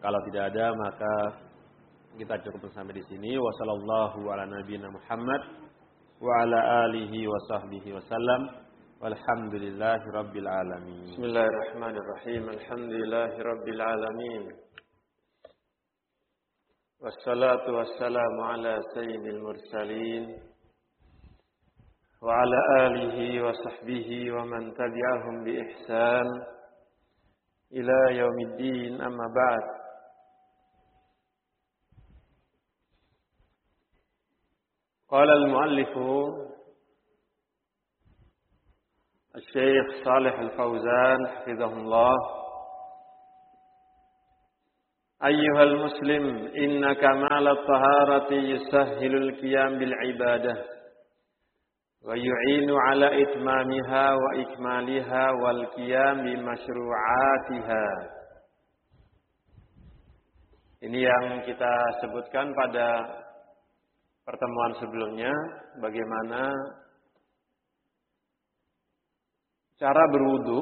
Kalau tidak ada maka kita cukup sampai di sini. Wassallallahu ala nabiyina Muhammad wa ala alihi wa sahbihi wasallam. Walhamdulillahi rabbil alamin. Bismillahirrahmanirrahim. Alhamdulillahi rabbil alamin. Wassalatu wassalamu ala sayyidil mursalin wa ala alihi wa sahbihi wa man tabi'ahum bi ihsan ila yaumiddin, amma ba'd. Qala al-muallifu Al-Syekh Shalih Al-Fauzan hafizahullah, ayyuhal muslim, inna kamal at-taharati yusahhilul qiyam bil ibadah wa yu'inu ala itmamiha wa ikmaliha wal qiyam bi masyru'atiha. Ini yang kita sebutkan pada pertemuan sebelumnya, bagaimana cara berwudu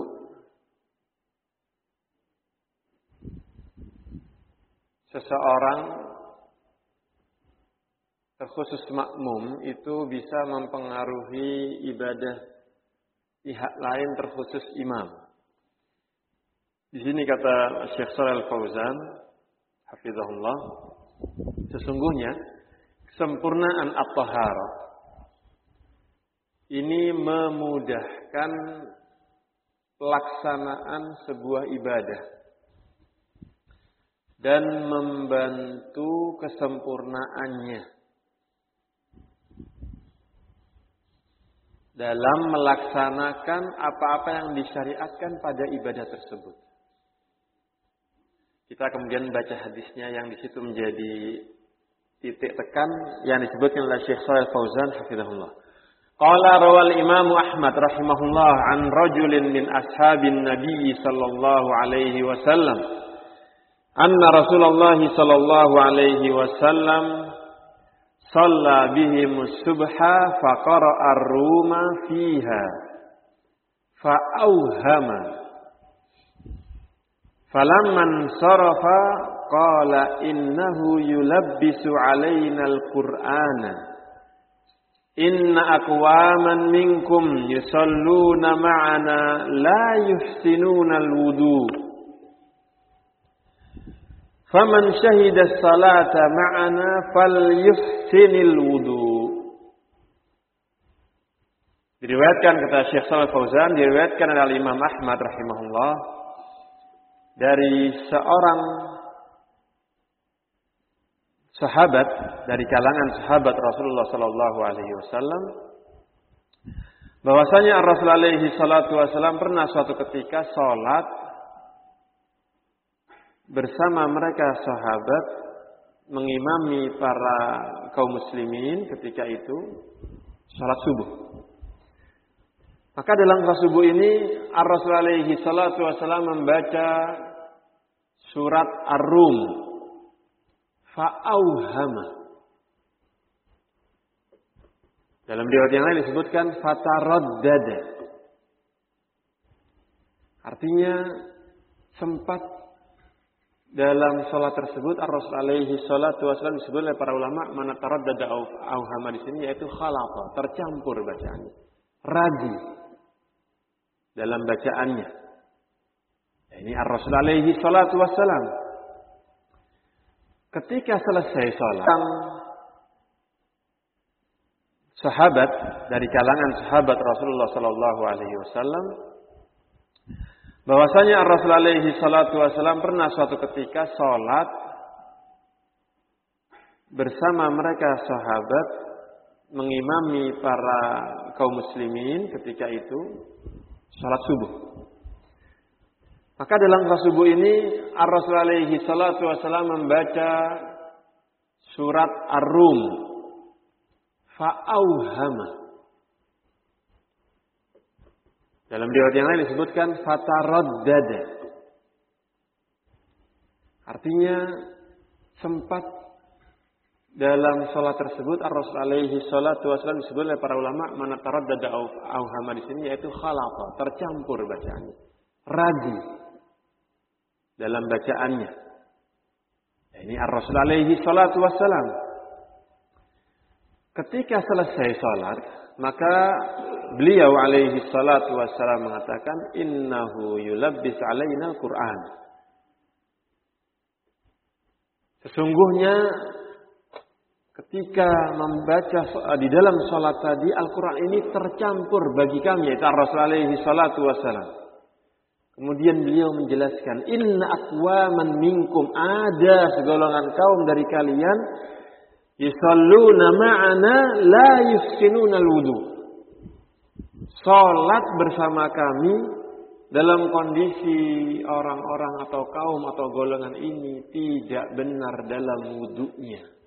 seseorang terkhusus makmum itu bisa mempengaruhi ibadah pihak lain terkhusus imam. Di sini kata Syekh Shalih Al-Fauzan hafizahullah, sesungguhnya kesempurnaan at-taharah ini memudahkan pelaksanaan sebuah ibadah dan membantu kesempurnaannya dalam melaksanakan apa-apa yang disyariatkan pada ibadah tersebut. Kita kemudian baca hadisnya yang di situ menjadi titik tekan yang disebutkan oleh Syekh Shalih Al-Fauzan hafizahullah. Qala rawal Imam Ahmad rahimahullah an rajulin min ashabin Nabi sallallahu alaihi wasallam anna Rasulullah sallallahu alaihi wasallam shalla bihim subha faqara'a ar-ruma fiha fa auhama falamman sarafa qala innahu yulabbisu alaina al-Qur'ana inna aqwaman minkum yusalluna ma'ana la yuhsinuna al-wudu faman shahida as-salata ma'ana falyuhsinil wudu. Diriwayatkan kata Syekh Shalih Fauzan, diriwayatkan oleh Imam Ahmad rahimahullah dari seorang sahabat dari kalangan sahabat Rasulullah sallallahu alaihi wasallam, bahwasanya Rasul alaihi salatu wasallam pernah suatu ketika salat bersama mereka sahabat mengimami para kaum muslimin ketika itu salat subuh. Maka dalam salat subuh ini Rasul alaihi salatu wasallam membaca surat Ar-Rum. Fa'auhama. Dalam riwayat yang lain disebutkan fataraddada. Artinya sempat dalam salat tersebut Ar-Rasul alaihi salatu wasallam disebut oleh para ulama mana taraddada auhama di sini yaitu khalafa, tercampur bacaannya. Ragu dalam bacaannya. Ini Ar-Rasul alaihi salatu wasallam ketika selesai salat, sahabat dari kalangan sahabat Rasulullah sallallahu alaihi wasallam, bahwasanya Rasul alaihi salatu wasallam pernah suatu ketika salat bersama mereka sahabat mengimami para kaum muslimin ketika itu salat subuh. Maka dalam salat subuh ini Rasul alaihi salatu wasallam membaca surat Ar-Rum. Fa'auhama. Dalam riwayat yang lain disebutkan fataraddada. Artinya sempat dalam salat tersebut Ar-Rasul alaihi salatu wasallam disebut oleh para ulama mana taraddada auhama di sini yaitu khalafa, tercampur bacaannya. Ragu dalam bacaannya. Ini Ar-Rasul alaihi salatu wassalam. Ketika selesai salat, maka beliau alaihi salatu wassalam mengatakan, innahu yulabbis alaina al-Qur'an. Sesungguhnya ketika membaca di dalam salat tadi, Al-Quran ini tercampur bagi kami, yaitu Ar-Rasul alaihi salatu wassalam. Kemudian beliau menjelaskan, inna aqwaman minkum, ada segolongan kaum dari kalian, yusalluna ma'ana la yufsinuna al-wudu. Salat bersama kami dalam kondisi orang-orang atau kaum atau golongan ini tidak benar dalam wudunya.